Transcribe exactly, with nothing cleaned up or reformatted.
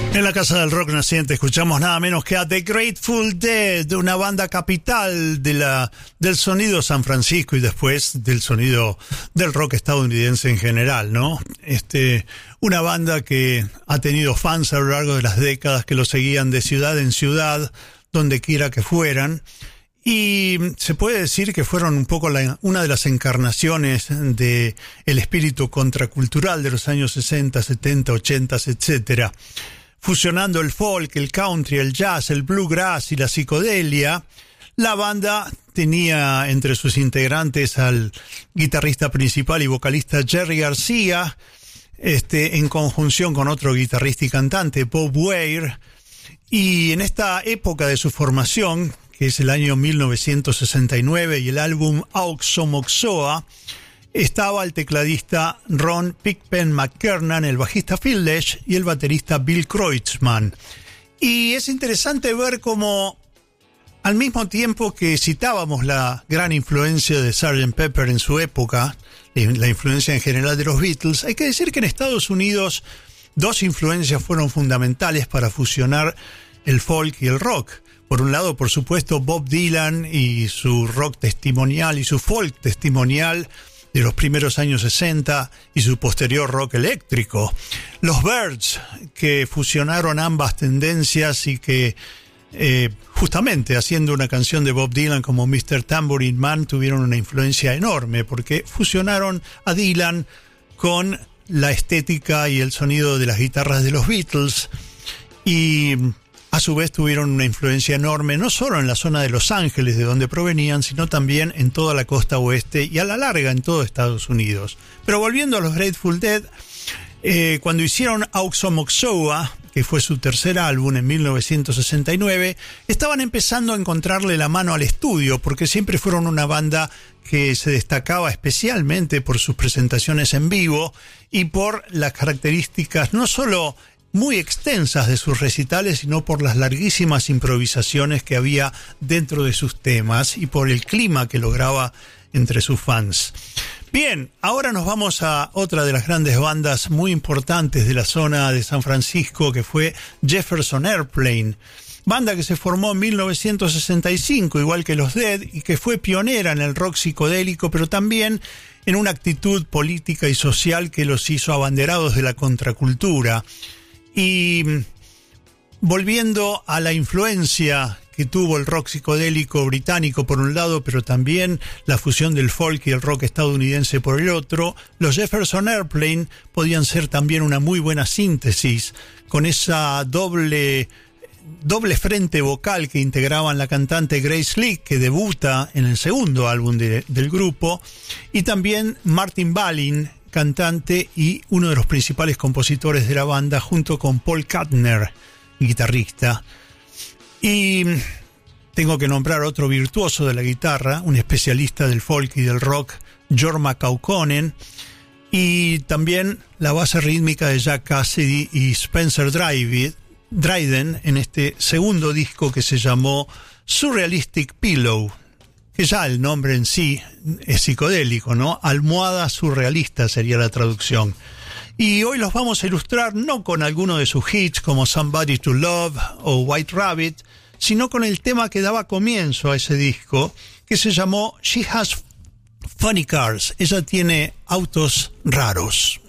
En la Casa del Rock Naciente escuchamos nada menos que a The Grateful Dead, una banda capital de la, del sonido San Francisco y después del sonido del rock estadounidense en general, ¿no? Este, una banda que ha tenido fans a lo largo de las décadas que lo seguían de ciudad en ciudad, donde quiera que fueran. Y se puede decir que fueron un poco la, una de las encarnaciones de el espíritu contracultural de los años sesenta, setenta, ochenta, etcétera. Fusionando el folk, el country, el jazz, el bluegrass y la psicodelia, la banda tenía entre sus integrantes al guitarrista principal y vocalista Jerry García, este, en conjunción con otro guitarrista y cantante, Bob Weir. Y en esta época de su formación, que es el año mil novecientos sesenta y nueve y el álbum Auxomoxoa, estaba el tecladista Ron Pigpen McKernan, el bajista Phil Lesh y el baterista Bill Kreutzmann. Y es interesante ver cómo, al mismo tiempo que citábamos la gran influencia de sergeant Pepper en su época, la influencia en general de los Beatles, hay que decir que en Estados Unidos dos influencias fueron fundamentales para fusionar el folk y el rock. Por un lado, por supuesto, Bob Dylan y su rock testimonial y su folk testimonial de los primeros años sesenta y su posterior rock eléctrico. Los Byrds, que fusionaron ambas tendencias y que eh, justamente haciendo una canción de Bob Dylan como mister Tambourine Man tuvieron una influencia enorme porque fusionaron a Dylan con la estética y el sonido de las guitarras de los Beatles y a su vez tuvieron una influencia enorme no solo en la zona de Los Ángeles de donde provenían, sino también en toda la costa oeste y a la larga en todo Estados Unidos. Pero volviendo a los Grateful Dead, eh, cuando hicieron Auxomoxoa, que fue su tercer álbum en mil novecientos sesenta y nueve, estaban empezando a encontrarle la mano al estudio porque siempre fueron una banda que se destacaba especialmente por sus presentaciones en vivo y por las características no solo muy extensas de sus recitales, sino por las larguísimas improvisaciones que había dentro de sus temas y por el clima que lograba entre sus fans. Bien, ahora nos vamos a otra de las grandes bandas muy importantes de la zona de San Francisco, que fue Jefferson Airplane, banda que se formó en mil novecientos sesenta y cinco, igual que los Dead, y que fue pionera en el rock psicodélico, pero también en una actitud política y social que los hizo abanderados de la contracultura. Y volviendo a la influencia que tuvo el rock psicodélico británico por un lado, pero también la fusión del folk y el rock estadounidense por el otro, los Jefferson Airplane podían ser también una muy buena síntesis con esa doble, doble frente vocal que integraban la cantante Grace Lee, que debuta en el segundo álbum de, del grupo, y también Martin Balin, cantante y uno de los principales compositores de la banda, junto con Paul Kantner, guitarrista. Y tengo que nombrar otro virtuoso de la guitarra, un especialista del folk y del rock, Jorma Kaukonen, y también la base rítmica de Jack Cassidy y Spencer Dryden en este segundo disco que se llamó Surrealistic Pillow, que ya el nombre en sí es psicodélico, ¿no? Almohada surrealista sería la traducción. Y hoy los vamos a ilustrar no con alguno de sus hits como Somebody to Love o White Rabbit, sino con el tema que daba comienzo a ese disco, que se llamó She Has Funny Cars. Ella tiene autos raros.